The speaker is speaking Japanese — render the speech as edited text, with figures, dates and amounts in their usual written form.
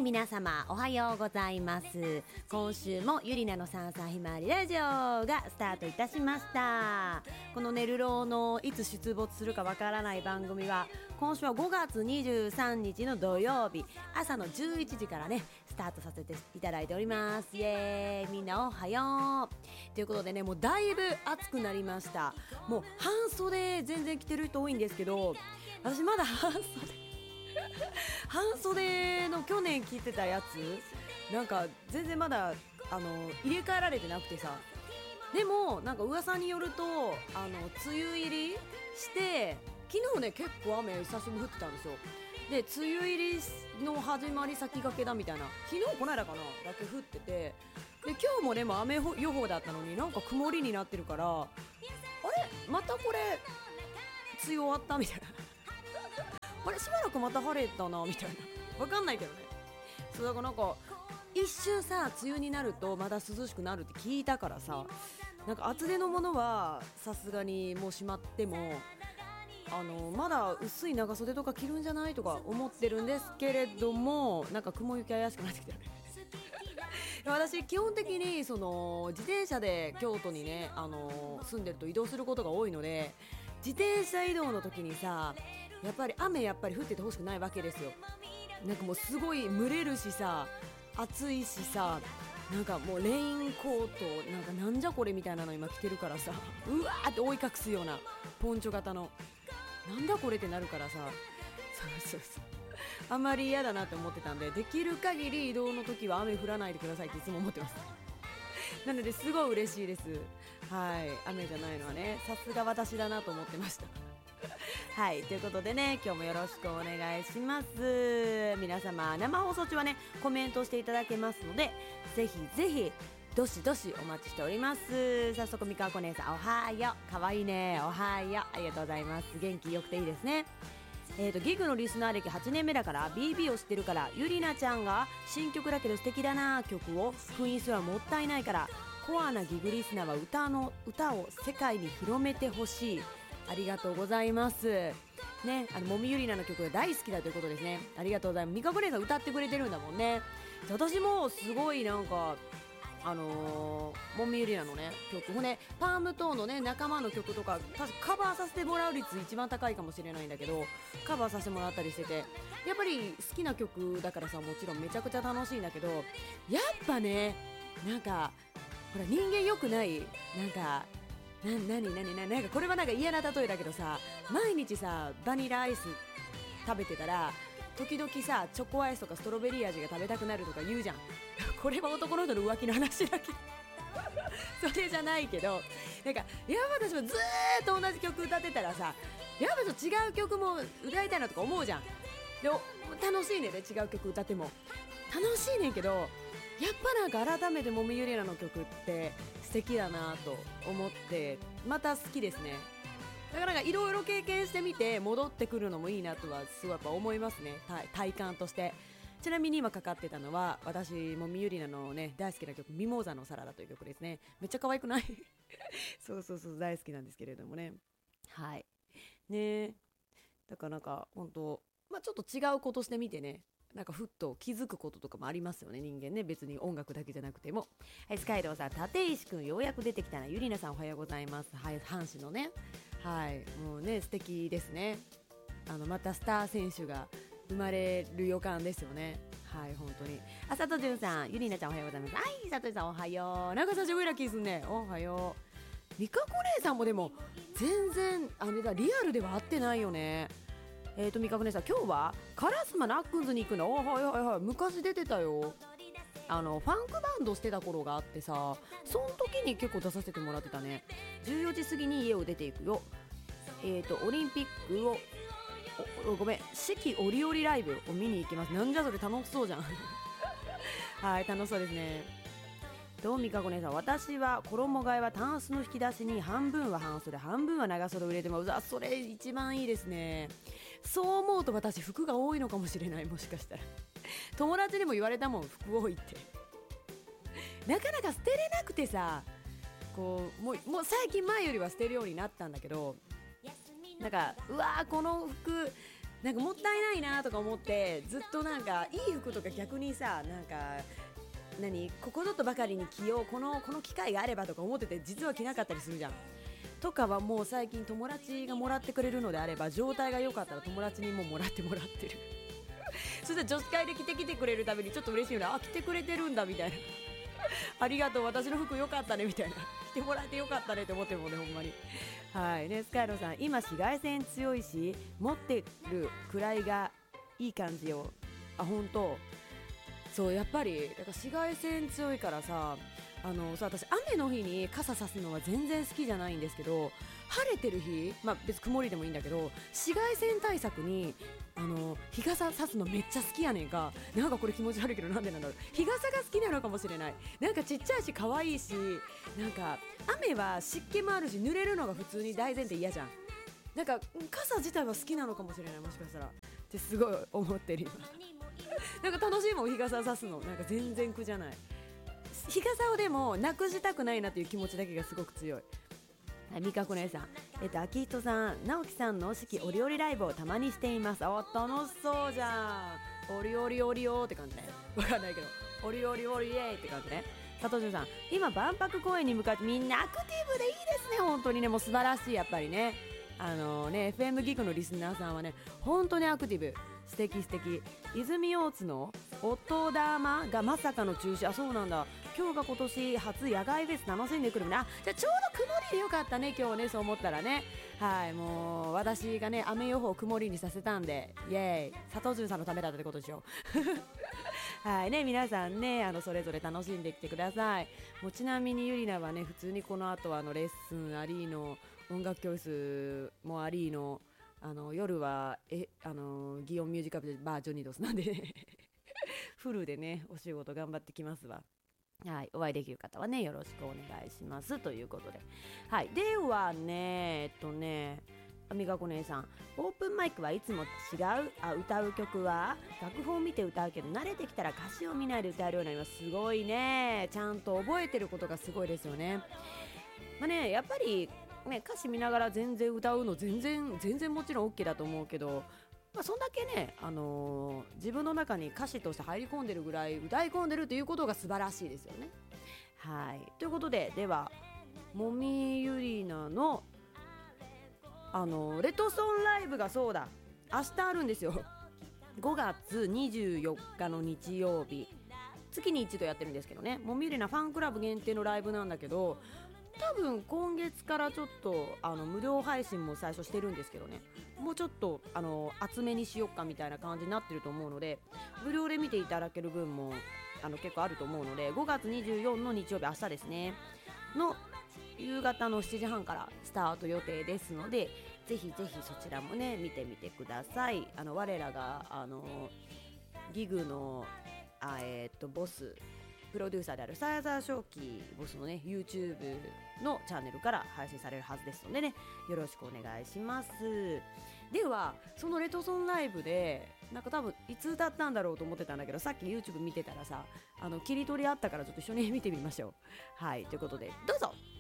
皆様おはようございます。今週もゆりなのさんさひまわりラジオがスタートいたしました。このねルローのいつ出没するかわからない番組は今週は5月23日の土曜日朝の11時からねスタートさせていただいております。イエーイ、みんなおはようということでね、もうだいぶ暑くなりました。もう半袖全然着てる人多いんですけど、私まだ半袖の去年着てたやつなんか全然まだ入れ替えられてなくてさ、でもなんか噂によると梅雨入りして昨日ね結構雨久しぶりに降ってたんですよ。で梅雨入りの始まり先駆けだみたいな、昨日この間かなだけ降ってて、で今日もでも雨予報だったのになんか曇りになってるから、あれまたこれ梅雨終わったみたいなあれしばらくまた晴れたなみたいな、わかんないけどね。そうだからなんか一瞬さ梅雨になるとまだ涼しくなるって聞いたからさ、なんか厚手のものはさすがにもうしまってもまだ薄い長袖とか着るんじゃないとか思ってるんですけれども、なんか雲行き怪しくなってきたよね私基本的にその自転車で京都にね、住んでると移動することが多いので、自転車移動の時にさやっぱり雨降っててほしくないわけですよ。なんかもうすごい蒸れるしさ暑いしさ、なんかもうレインコートなんじゃこれみたいなの今着てるからさ、うわーって覆い隠すようなポンチョ型のなんだこれってなるからさ、そうあんまり嫌だなって思ってたんで、できる限り移動の時は雨降らないでくださいっていつも思ってますなのですごい嬉しいです。はい、雨じゃないのはねさすが私だなと思ってましたはい、ということでね今日もよろしくお願いします。皆様生放送中はねコメントしていただけますので、ぜひぜひどしどしお待ちしております。早速みかこ姉さんおはよう、かわいいね、おはよう、ありがとうございます。元気よくていいですね。ギグのリスナー歴8年目だから BB を知ってるから、ゆりなちゃんが新曲だけど素敵だな曲を封印するのはもったいないから、コアなギグリスナーは歌を世界に広めてほしい。ありがとうございますね。もみゆりなの曲が大好きだということですね。ありがとうございます。みかこ姉さん歌ってくれてるんだもんね。私もすごいなんかもみゆりなのね曲もね、パームトーンのね仲間の曲とか確かカバーさせてもらう率一番高いかもしれないんだけど、カバーさせてもらったりしてて、やっぱり好きな曲だからさ、もちろんめちゃくちゃ楽しいんだけど、やっぱねなんかほら人間良くない、なんかなんかこれはなんか嫌な例えだけどさ、毎日さバニラアイス食べてたら時々さチョコアイスとかストロベリー味が食べたくなるとか言うじゃんこれは男の人の浮気の話だけそれじゃないけど、なんかいや私もずーっと同じ曲歌ってたらさ、やっぱ違う曲も歌いたいなとか思うじゃん。で楽しいねで違う曲歌っても楽しいねんけど、やっぱなんか改めてもみゆりなの曲って素敵だなと思ってまた好きですね。だからいろいろ経験してみて戻ってくるのもいいなとはすごいやっぱ思いますね、体感として。ちなみに今かかってたのは私もみゆりなのね大好きな曲、ミモーザのサラダという曲ですね。めっちゃ可愛くないそう大好きなんですけれどもね。はいね、だからなんか本当ちょっと違うことしてみてね、なんかふっと気づくこととかもありますよね、人間ね。別に音楽だけじゃなくても。はい、スカイドウさん、立石くんようやく出てきたな。ゆりなさんおはようございます。はい、阪神のね、はいもうね素敵ですね。またスター選手が生まれる予感ですよね。はい本当に。佐藤潤さん、ゆりなちゃんおはようございます。はい、佐藤さんおはよう。なんか久しぶりな気すんね。おはよう。みかこ姉さんもでも全然リアルでは会ってないよね。みかこ姉さん今日はカラスマのアックンズに行くの。はい昔出てたよ。ファンクバンドしてた頃があってさ、その時に結構出させてもらってたね。14時過ぎに家を出ていくよ。オリンピックを四季折々ライブを見に行きます。なんじゃそれ楽しそうじゃんはい楽しそうですね。どうみかこ姉さん、私は衣替えはタンスの引き出しに半分は半袖半分は長袖を入れても、それ一番いいですね。そう思うと私服が多いのかもしれない。もしかしたら友達にも言われたもん、服多いってなかなか捨てれなくてさ、こうもう最近前よりは捨てるようになったんだけど、なんかうわーこの服なんかもったいないなとか思ってずっとなんかいい服とか逆にさなんかここぞとばかりに着ようこの機会があればとか思ってて実は着なかったりするじゃんとかはもう最近友達がもらってくれるのであれば状態が良かったら友達にももらってるそしたら女子会で着てきてくれるたびにちょっと嬉しいよね着てくれてるんだみたいなありがとう私の服良かったねみたいな着てもらって良かったねって思ってるもんねほんまにはいねスカイロさん今紫外線強いし持ってるくらいがいい感じよ本当そうやっぱりだから紫外線強いからさ私雨の日に傘さすのは全然好きじゃないんですけど晴れてる日別に曇りでもいいんだけど紫外線対策に日傘さすのめっちゃ好きやねんかなんかこれ気持ち悪いけどなんでなんだろう日傘が好きなのかもしれないなんかちっちゃいし可愛いしなんか雨は湿気もあるし濡れるのが普通に大前提嫌じゃんなんか傘自体は好きなのかもしれないもしかしたらってすごい思ってる今なんか楽しいもん日傘さすのなんか全然苦じゃない日傘をでもなくしたくないなという気持ちだけがすごく強いみかこ姉さん秋人さん直樹さんの四季折々ライブをたまにしています楽しそうじゃん折々折々って感じねわかんないけど折々折々イエーイって感じね佐藤さん今万博公園に向かってみんなアクティブでいいですね本当にねもう素晴らしいやっぱりねFM ギグのリスナーさんはね本当にアクティブ素敵泉大津の音玉がまさかの中止そうなんだ今日が今年初野外フェス楽しんでくるなじゃあちょうど曇りでよかったね今日ねそう思ったらねはいもう私がね雨予報曇りにさせたんでイエーイ佐藤潤さんのためだったってことでしょはいね皆さんねそれぞれ楽しんできてくださいもうちなみにゆりなはね普通にこの後はレッスンありの音楽教室もありの夜は祇園ミュージカルバージョニードスなんで、ね、フルでねお仕事頑張ってきますわはいお会いできる方はねよろしくお願いしますということではいではねみかこ姉さんオープンマイクはいつも違う歌う曲は楽譜を見て歌うけど慣れてきたら歌詞を見ないで歌えるようになりますすごいねちゃんと覚えてることがすごいですよねやっぱりね、歌詞見ながら全然歌うの全然もちろん OK だと思うけど、そんだけね、自分の中に歌詞として入り込んでるぐらい歌い込んでるということが素晴らしいですよね。はいということではもみゆりなのレトソンライブがそうだ明日あるんですよ5月24日の日曜日月に一度やってるんですけどねもみゆりなファンクラブ限定のライブなんだけど多分今月からちょっと無料配信も最初してるんですけどねもうちょっと厚めにしよっかみたいな感じになってると思うので無料で見ていただける分も結構あると思うので5月24の日曜日明日ですねの夕方の7時半からスタート予定ですのでぜひぜひそちらもね見てみてください我らがギグのボスプロデューサーであるサザー正輝ボスのね YouTube のチャンネルから配信されるはずですのでねよろしくお願いしますではそのレトソンライブでなんか多分いつ歌ったんだろうと思ってたんだけどさっき YouTube 見てたらさ切り取りあったからちょっと一緒に見てみましょうはいということでどうぞ